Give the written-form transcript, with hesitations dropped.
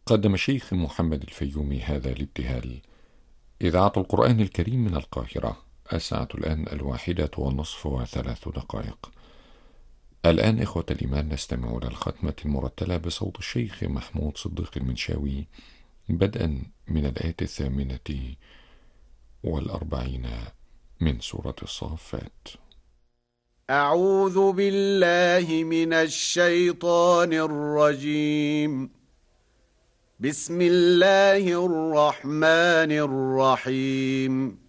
قدم الشيخ محمد الفيومي هذا الابتهال. إذاعة القرآن الكريم من القاهرة. الساعة الآن 1:03 الآن إخوة الإيمان نستمع إلى الختمة المرتلة بصوت الشيخ محمود صديق المنشاوي، بدءا من الآية 48 من سورة الصافات. أعوذ بالله من الشيطان الرجيم. بسم الله الرحمن الرحيم.